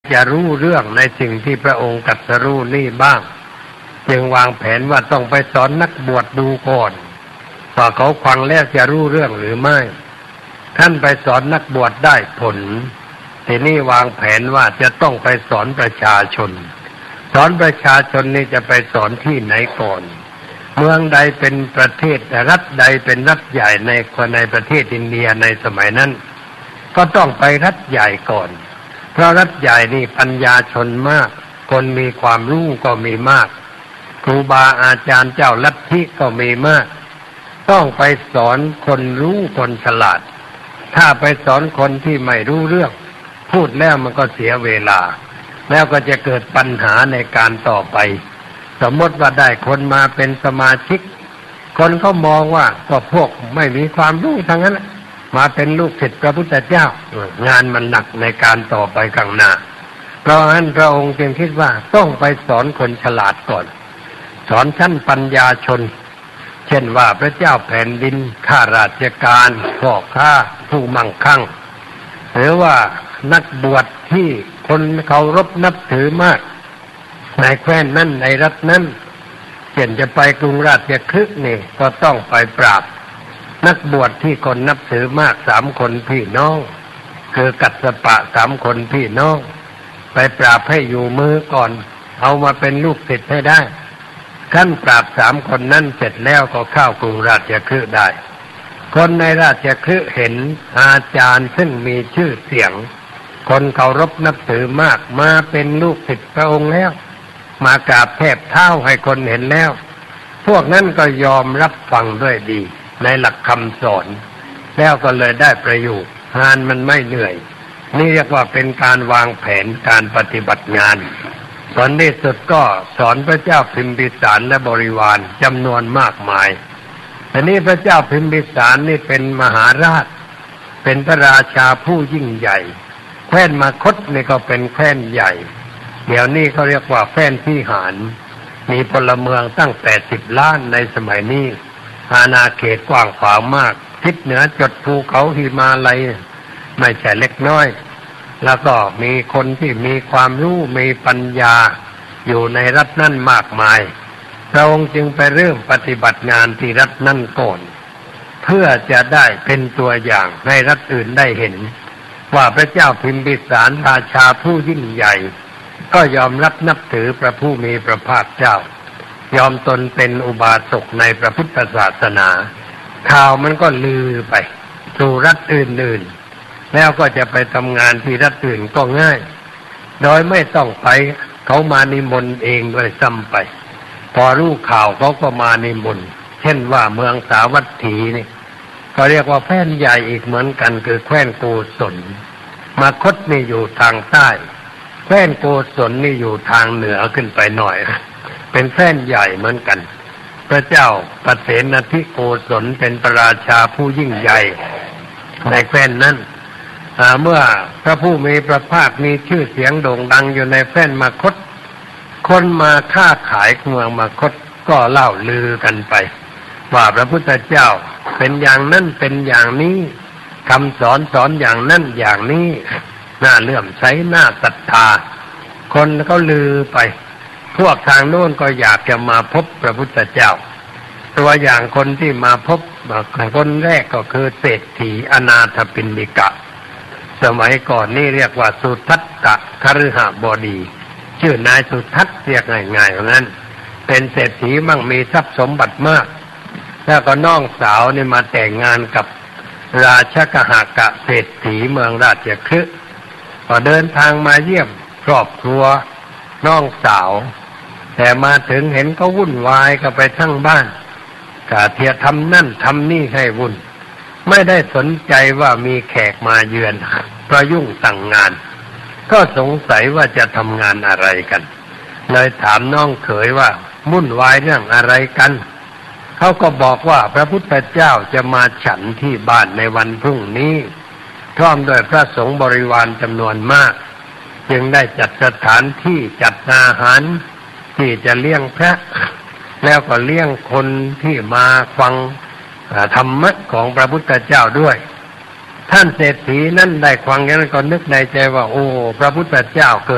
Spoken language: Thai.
จะรู้เรื่องในสิ่งที่พระองค์ตรัสรู้นี่บ้างจึงวางแผนว่าต้องไปสอนนักบวชดูก่อนว่าเขาฟังแล้วจะรู้เรื่องหรือไม่ท่านไปสอนนักบวชได้ผลทีนี้วางแผนว่าจะต้องไปสอนประชาชนสอนประชาชนนี่จะไปสอนที่ไหนก่อนเมืองใดเป็นประเทศรัฐใดเป็นรัฐใหญ่ในประเทศอินเดียในสมัยนั้นก็ต้องไปรัฐใหญ่ก่อนเพราะรัฐใหญ่นี่ปัญญาชนมากคนมีความรู้ก็มีมากครูบาอาจารย์เจ้าลัทธิก็มีมากต้องไปสอนคนรู้คนฉลาดถ้าไปสอนคนที่ไม่รู้เรื่องพูดแล้วมันก็เสียเวลาแล้วก็จะเกิดปัญหาในการต่อไปสมมติว่าได้คนมาเป็นสมาชิกคนเขามองว่าก็พวกไม่มีความรู้ทั้งนั้นมาเป็นลูกศิษย์พระพุทธเจ้างานมันหนักในการต่อไปข้างหน้าเพราะฉะนั้นพระองค์จึงคิดว่าต้องไปสอนคนฉลาดก่อนสอนชั้นปัญญาชนเช่นว่าพระเจ้าแผ่นดินข้าราชการพ่อค้าผู้มั่งคั่งหรือว่านักบวชที่คนเคารพนับถือมากในแคว้นนั้นในรัฐนั้นเช่นจะไปกรุงราชคฤห์นี่ก็ต้องไปปราบนักบวชที่คนนับถือมาก3 คนพี่น้องคือกัสสปะ3 คนพี่น้องไปปราบให้อยู่มือก่อนเอามาเป็นลูกศิษย์ให้ได้ขั้นปราบ3 คนนั้นเสร็จแล้วก็เข้ากรุงราชคฤห์ได้คนในราชคฤห์เห็นอาจารย์ซึ่งมีชื่อเสียงคนเคารพนับถือมากมาเป็นลูกศิษย์พระองค์แล้วมากราบแทบเท้าให้คนเห็นแล้วพวกนั้นก็ยอมรับฟังด้วยดีในหลักคำสอนแล้วก็เลยได้ประโยชน์งานมันไม่เหนื่อยนี่เรียกว่าเป็นการวางแผนการปฏิบัติงานผลที่สุดก็สอนพระเจ้าพิมพิสารและบริวารจำนวนมากมายแต่นี้พระเจ้าพิมพิสารนี่เป็นมหาราชเป็นพระราชาผู้ยิ่งใหญ่แคว้นมคธนี่ก็เป็นแคว้นใหญ่เดี๋ยวนี้เขาเรียกว่าแคว้นพิหารมีพลเมืองตั้ง80 ล้านในสมัยนี้อาณาเขตกว้างขวางมากทิศเหนือจดภูเขาหิมาลัยไม่ใช่เล็กน้อยแล้วก็มีคนที่มีความรู้มีปัญญาอยู่ในรัฐนั้นมากมายพระองค์จึงไปเริ่มปฏิบัติงานที่รัฐนั้นก่อนเพื่อจะได้เป็นตัวอย่างให้รัฐอื่นได้เห็นว่าพระเจ้าพิมพิสารราชาผู้ยิ่งใหญ่ก็ยอมรับนับถือพระผู้มีพระภาคเจ้ายอมตนเป็นอุบาสกในพระพุทธศาสนาข่าวมันก็ลือไปสู่รัฐอื่นๆแล้วก็จะไปทำงานที่รัฐอื่นก็ง่ายโดยไม่ต้องไปเขามานิมนต์เองด้วยซ้ำไปพอรู้ข่าวเขาก็มานิมนต์เช่นว่าเมืองสาวัตถีนี่ก็เรียกว่าแคว้นใหญ่อีกเหมือนกันคือแคว้นโกศลมคธนี่อยู่ทางใต้แคว้นโกศลนี่อยู่ทางเหนือขึ้นไปหน่อยเป็นแคว้นใหญ่เหมือนกันพระเจ้าปเสนทิโกศลเป็นพระราชาผู้ยิ่งใหญ่ในแคว้นนั้นเมื่อพระผู้มีพระภาคมีชื่อเสียงโด่งดังอยู่ในแคว้นมคธคนมาค้าขายเมืองมคธก็เล่าลือกันไปว่าพระพุทธเจ้าเป็นอย่างนั้นเป็นอย่างนี้คำสอนสอนอย่างนั้นอย่างนี้น่าเลื่อมใสน่าศรัทธาคนเขาลือไปพวกทางโน้นก็อยากจะมาพบพระพุทธเจ้าตัวอย่างคนที่มาพบคนแรกก็คือเศรษฐีอนาถปิณฑิกะสมัยก่อนนี่เรียกว่าสุทัตตะคฤหบดีชื่อนายสุทัศน์เรียกง่ายๆอย่างนั้นเป็นเศรษฐีมั่งมีทรัพย์สมบัติมากแล้วก็น้องสาวนี่มาแต่งงานกับราชกหากะเศรษฐีเมืองราชคฤห์พอเดินทางมาเยี่ยมครอบครัวน้องสาวแต่มาถึงเห็นเขาวุ่นวายก็ไปทั้งบ้านกะเทียทำนั่นทำนี่ให้วุ่นไม่ได้สนใจว่ามีแขกมาเยือนเพราะยุ่งสั่งงานก็สงสัยว่าจะทำงานอะไรกันเลยถามน้องเขยว่าวุ่นวายเรื่องอะไรกันเขาก็บอกว่าพระพุทธเจ้าจะมาฉันที่บ้านในวันพรุ่งนี้พร้อมด้วยพระสงฆ์บริวารจำนวนมากจึงได้จัดสถานที่จัดอาหารที่จะเลี้ยงพระแล้วก็เลี้ยงคนที่มาฟังธรรมะของพระพุทธเจ้าด้วยท่านเศรษฐีนั้นได้ฟังอย่างนั้นก็นึกในใจว่าโอ้พระพุทธเจ้าเกิด